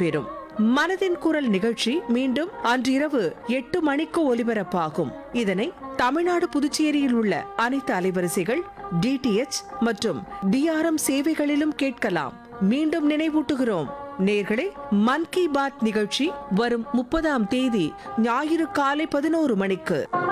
இடம்பெறும். மனதின் குரல் நிகழ்ச்சி மீண்டும் அன்றிரவு 8 மணிக்கு ஒலிபரப்பாகும். இதனை தமிழ்நாடு புதுச்சேரியில் உள்ள அனைத்து அலைவரிசைகள், DTH மற்றும் DRM சேவைகளிலும் கேட்கலாம். மீண்டும் நினைவூட்டுகிறோம் நேயர்களே, மன் கி பாத் நிகழ்ச்சி வரும் 30ஆம் தேதி ஞாயிறு காலை 11 மணிக்கு.